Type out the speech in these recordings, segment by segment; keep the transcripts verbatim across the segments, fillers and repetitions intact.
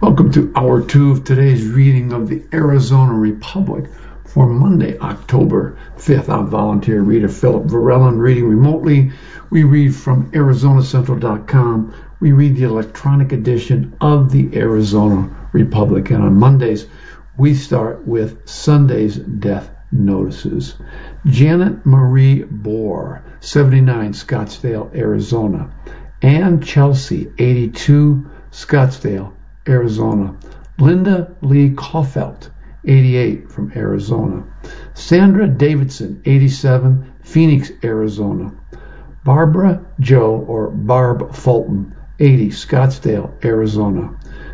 Welcome to hour two of today's reading of the Arizona Republic for Monday, October fifth. I'm volunteer reader Philip Varela, reading remotely. We read from Arizona Central dot com. We read the electronic edition of the Arizona Republic. And on Mondays, we start with Sunday's death notices. Janet Marie Bohr, seventy-nine, Scottsdale, Arizona. Ann Chelsea, eighty-two, Scottsdale, Arizona. Linda Lee Kaufelt, eighty-eight, from Arizona. Sandra Davidson, eighty-seven, Phoenix, Arizona. Barbara Joe, or Barb Fulton, eighty, Scottsdale, Arizona.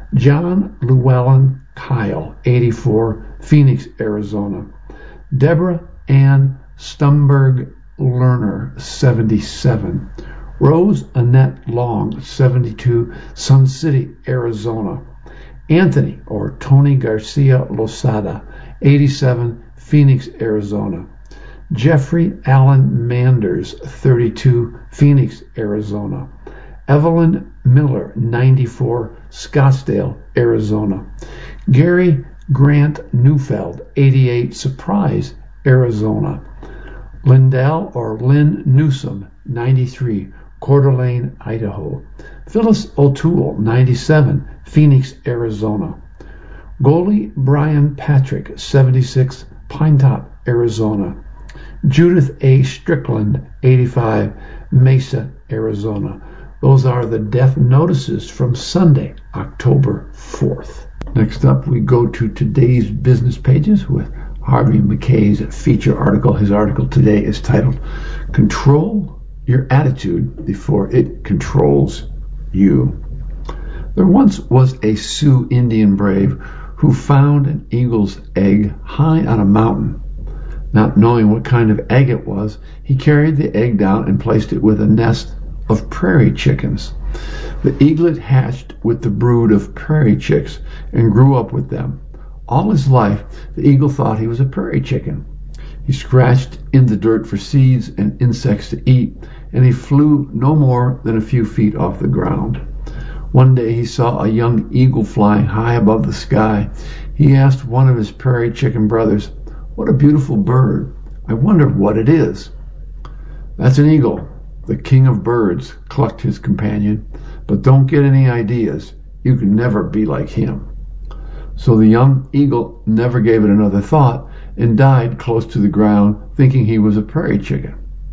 John Llewellyn Kyle, eighty-four, Phoenix, Arizona. Deborah Ann Stumberg Lerner, seventy-seven. Rose Annette Long, seventy-two, Sun City, Arizona. Anthony, or Tony Garcia Losada, eighty-seven, Phoenix, Arizona. Jeffrey Allen Manders, thirty-two, Phoenix, Arizona. Evelyn Miller, ninety-four, Scottsdale, Arizona. Gary Grant Neufeld, eighty-eight, Surprise, Arizona. Lindell, or Lynn Newsom, ninety-three, Coeur d'Alene, Idaho. Phyllis O'Toole, ninety-seven, Phoenix, Arizona. Goalie Brian Patrick, seventy-six, Pinetop, Arizona. Judith A. Strickland, eighty-five, Mesa, Arizona. Those are the death notices from Sunday, October fourth. Next up, we go to today's business pages with Harvey McKay's feature article. His article today is titled, Control Your Attitude Before It Controls You. There once was a Sioux Indian brave who found an eagle's egg high on a mountain. Not knowing what kind of egg it was, he carried the egg down and placed it with a nest of prairie chickens. The eaglet hatched with the brood of prairie chicks and grew up with them. All his life, the eagle thought he was a prairie chicken. He scratched in the dirt for seeds and insects to eat, and he flew no more than a few feet off the ground. One day he saw a young eagle flying high above the sky. He asked one of his prairie chicken brothers, "What a beautiful bird. I wonder what it is." "That's an eagle, the king of birds," clucked his companion. "But don't get any ideas. You can never be like him." So the young eagle never gave it another thought and died close to the ground, thinking he was a prairie chicken.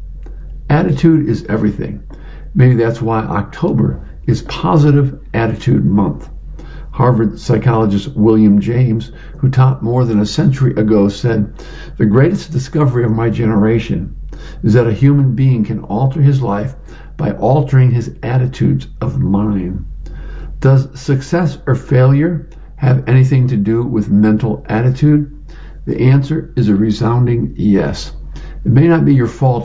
Attitude is everything. Maybe that's why October is Positive Attitude Month. Harvard psychologist William James, who taught more than a century ago, said, "The greatest discovery of my generation is that a human being can alter his life by altering his attitudes of mind." Does success or failure have anything to do with mental attitude? The answer is a resounding yes. It may not be your fault